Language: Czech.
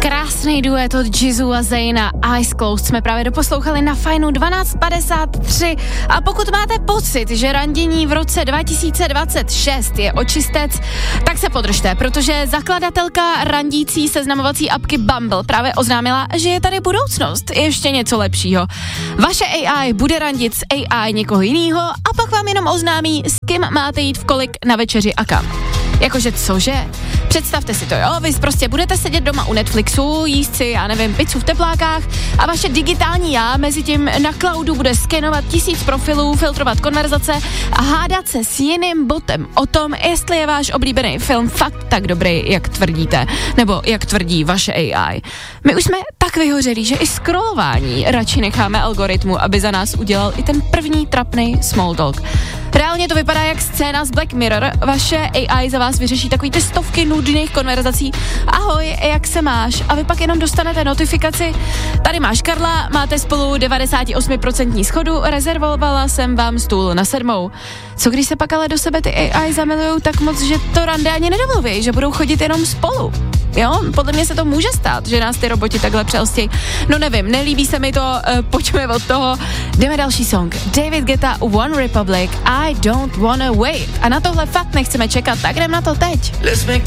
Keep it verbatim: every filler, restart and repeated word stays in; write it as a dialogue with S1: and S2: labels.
S1: Krásný duet od Jizzu a Zayna, Eyes Closed jsme právě doposlouchali na Fajnu dvanáct padesát tři a pokud máte pocit, že randění v roce dva tisíce dvacet šest je očistec, tak se podržte, protože zakladatelka randící seznamovací apky Bumble právě oznámila, že je tady budoucnost, ještě něco lepšího. Vaše A I bude randit s A I někoho jiného a pak vám jenom oznámí, s kým máte jít v kolik na večeři a kam. Jakože cože? Představte si to, jo, vy prostě budete sedět doma u Netflixu, jíst si, já nevím, pizzu v teplákách a vaše digitální já mezi tím na cloudu bude skenovat tisíc profilů, filtrovat konverzace a hádat se s jiným botem o tom, jestli je váš oblíbený film fakt tak dobrý, jak tvrdíte, nebo jak tvrdí vaše A I. My už jsme tak vyhořelí, že i scrollování radši necháme algoritmu, aby za nás udělal i ten první trapnej small talk. Reálně to vypadá jak scéna z Black Mirror, vaše A I za vás vyřeší takový ty stovky nudných konverzací. Ahoj, jak se máš? A vy pak jenom dostanete notifikaci. Tady máš Karla, máte spolu devadesát osm procent schodu, rezervovala jsem vám stůl na sedmou. Co když se pak ale do sebe ty A I zamilujou tak moc, že to rande ani nedomluví, že budou chodit jenom spolu? Jo, podle mě se to může stát, že nás ty roboti takhle přelstějí. No nevím, nelíbí se mi to, uh, pojďme od toho. Jdeme další song. David Guetta, One Republic, I Don't Wanna Wait. A na tohle fakt nechceme čekat, tak jdem na to teď. Let's make